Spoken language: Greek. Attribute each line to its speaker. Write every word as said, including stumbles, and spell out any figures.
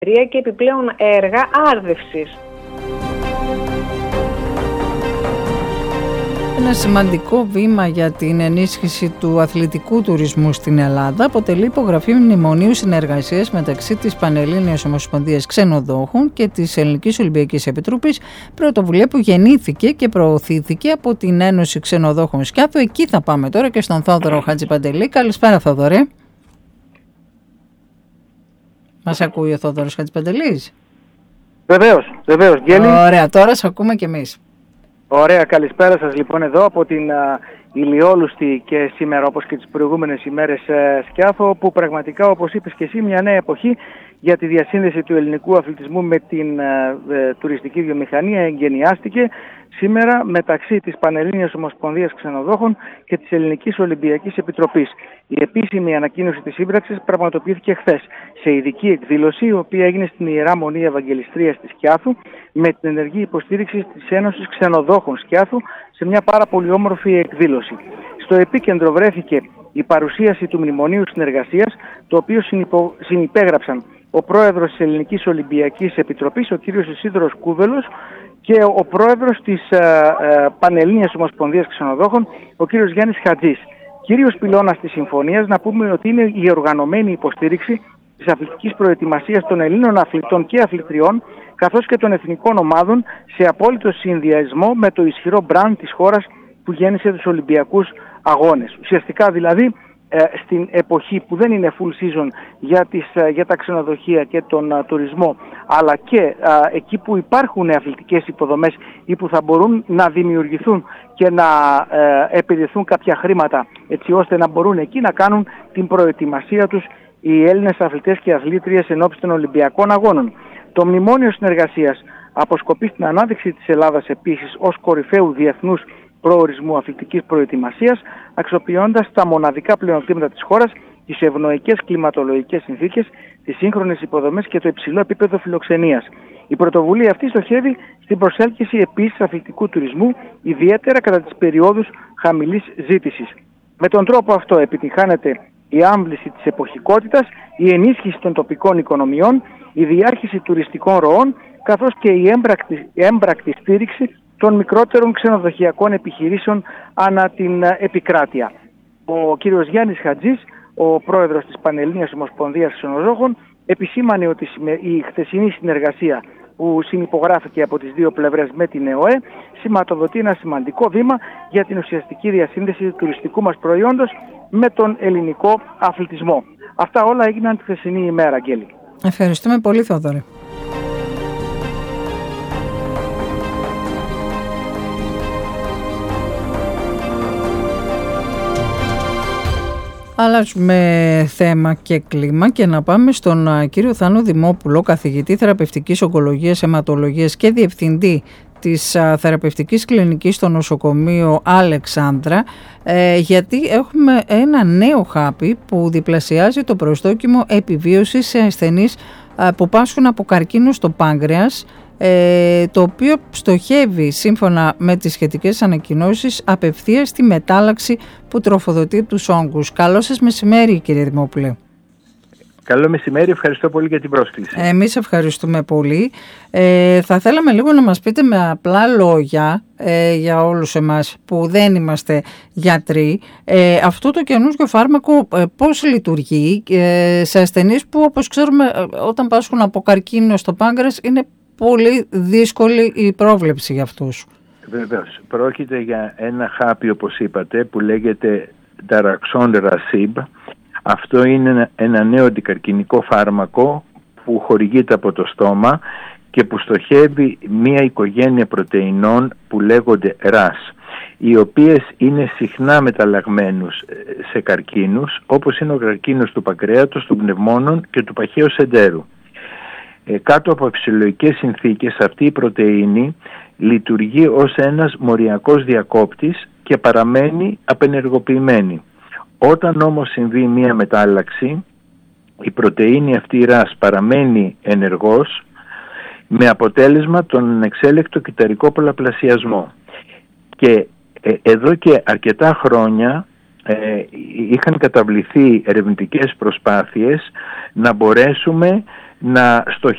Speaker 1: και επιπλέον έργα άρδευσης.
Speaker 2: Ένα σημαντικό βήμα για την ενίσχυση του αθλητικού τουρισμού στην Ελλάδα αποτελεί υπογραφή μνημονίου συνεργασίας μεταξύ της Πανελλήνιας Ομοσπονδίας Ξενοδόχων και της Ελληνικής Ολυμπιακής Επιτροπής, πρωτοβουλία που γεννήθηκε και προωθήθηκε από την Ένωση Ξενοδόχων Σκιάθου. Εκεί θα πάμε τώρα και στον Θόδωρο Χατζηπαντελή. Καλησπέρα, Θόδωρε. Μας ακούει ο Θόδωρος Χατζηπαντελής?
Speaker 3: Βεβαίως, βεβαίως. Γέλη.
Speaker 2: Ωραία, τώρα σε ακούμε κι εμείς.
Speaker 3: Ωραία, καλησπέρα σας λοιπόν εδώ από την α, ηλιόλουστη και σήμερα όπως και τις προηγούμενες ημέρες α, Σκιάθο, που πραγματικά όπως είπες και εσύ μια νέα εποχή για τη διασύνδεση του ελληνικού αθλητισμού με την α, ε, τουριστική βιομηχανία εγκαινιάστηκε σήμερα μεταξύ της Πανελλήνιας Ομοσπονδίας Ξενοδόχων και της Ελληνικής Ολυμπιακής Επιτροπής. Η επίσημη ανακοίνωση της σύμπραξης πραγματοποιήθηκε χθες σε ειδική εκδήλωση, η οποία έγινε στην Ιερά Μονή Ευαγγελιστρίας της Σκιάθου με την ενεργή υποστήριξη της Ένωσης Ξενοδόχων Σκιάθου σε μια πάρα πολύ όμορφη εκδήλωση. Στο επίκεντρο βρέθηκε η παρουσίαση του Μνημονίου Συνεργασίας, το οποίο συνυπο... συνυπέγραψαν ο πρόεδρος της Ελληνικής Ολυμπιακής Επιτροπής, ο κύριος Ισίδωρος Κούβελος, και ο πρόεδρος της ε, ε, Πανελλήνιας Ομοσπονδίας Ξενοδόχων, ο κύριος Γιάννης Χατζής. Κύριος πυλώνας της συμφωνίας, να πούμε ότι είναι η οργανωμένη υποστήριξη της αθλητικής προετοιμασίας των Ελλήνων αθλητών και αθλητριών, καθώς και των εθνικών ομάδων, σε απόλυτο συνδυασμό με το ισχυρό μπραντ της χώρας που γέννησε τους Ολυμπιακούς Αγώνες. Ουσιαστικά δηλαδή, ε, στην εποχή που δεν είναι full season για, τις, ε, για τα ξενοδοχεία και τον ε, τουρισμό, αλλά και ε, εκεί που υπάρχουν αθλητικές υποδομές ή που θα μπορούν να δημιουργηθούν και να ε, επενδυθούν κάποια χρήματα, έτσι ώστε να μπορούν εκεί να κάνουν την προετοιμασία τους οι Έλληνες αθλητές και αθλήτριες ενώπιση των Ολυμπιακών Αγώνων. Το Μνημόνιο Συνεργασίας αποσκοπεί στην ανάδειξη της Ελλάδας επίσης ως κορυφαίου διεθνούς προορισμού αθλητικής προετοιμασίας, αξιοποιώντας τα μοναδικά πλεονεκτήματα της χώρας, τις ευνοϊκές κλιματολογικές συνθήκες, τις σύγχρονες υποδομές και το υψηλό επίπεδο φιλοξενίας. Η πρωτοβουλία αυτή στοχεύει στην προσέλκυση επίσης αθλητικού τουρισμού, ιδιαίτερα κατά τις περιόδους χαμηλής ζήτησης. Με τον τρόπο αυτό επιτυγχάνεται η άμβληση της εποχικότητας, η ενίσχυση των τοπικών οικονομιών, η διάρχηση τουριστικών ροών, καθώς και η έμπρακτη, η έμπρακτη στήριξη των μικρότερων ξενοδοχειακών επιχειρήσεων ανά την επικράτεια. Ο κύριος Γιάννης Χατζής, ο πρόεδρος της Πανελλήνιας Ομοσπονδίας Ξενοδόχων, επισήμανε ότι η χθεσινή συνεργασία που συνυπογράφηκε από τις δύο πλευρές με την ΕΟΕ σηματοδοτεί ένα σημαντικό βήμα για την ουσιαστική διασύνδεση του τουριστικού μας προϊόντος με τον ελληνικό αθλητισμό. Αυτά όλα έγιναν τη χθεσινή ημέρα, Αγγέλη.
Speaker 2: Ευχαριστούμε πολύ, Θόδωρε. Αλλάζουμε θέμα και κλίμα και να πάμε στον κύριο Θάνο Δημόπουλο, καθηγητή θεραπευτικής ογκολογίας, αιματολογίας και διευθυντή της θεραπευτικής κλινικής στο νοσοκομείο Αλεξάνδρα, ε, γιατί έχουμε ένα νέο χάπι που διπλασιάζει το προσδόκιμο επιβίωσης σε ασθενείς ε, που πάσχουν από καρκίνο στο πάγκρεας, ε, το οποίο στοχεύει, σύμφωνα με τις σχετικές ανακοινώσεις, απευθείας στη μετάλλαξη που τροφοδοτεί τους όγκους. Καλό σας μεσημέρι, κύριε Δημόπουλε.
Speaker 4: Καλό μεσημέρι, ευχαριστώ πολύ για την πρόσκληση.
Speaker 2: Εμείς ευχαριστούμε πολύ. Ε, θα θέλαμε λίγο να μας πείτε με απλά λόγια, ε, για όλους εμάς που δεν είμαστε γιατροί, ε, αυτό το καινούργιο φάρμακο ε, πώς λειτουργεί ε, σε ασθενείς που, όπως ξέρουμε, ε, όταν πάσχουν από καρκίνο στο πάγκρας είναι πολύ δύσκολη η πρόβλεψη για αυτούς.
Speaker 4: Βεβαίως. Πρόκειται για ένα χάπι, όπως είπατε, που λέγεται Daraxonrasib. Αυτό είναι ένα νέο αντικαρκινικό φάρμακο που χορηγείται από το στόμα και που στοχεύει μία οικογένεια πρωτεϊνών που λέγονται ρας, οι οποίες είναι συχνά μεταλλαγμένους σε καρκίνους, όπως είναι ο καρκίνος του παγκρέατος, των πνευμόνων και του παχαίου σεντέρου. Ε, κάτω από φυσιολογικές συνθήκες αυτή η πρωτεΐνη λειτουργεί ως ένας μοριακός διακόπτης και παραμένει απενεργοποιημένη. Όταν όμως συμβεί μία μετάλλαξη, η πρωτεΐνη αυτή η ρας παραμένει ενεργός, με αποτέλεσμα τον εξέλεκτο κυταρικό πολλαπλασιασμό. Και ε, εδώ και αρκετά χρόνια ε, είχαν καταβληθεί ερευνητικές προσπάθειες να μπορέσουμε να στοχεύουμε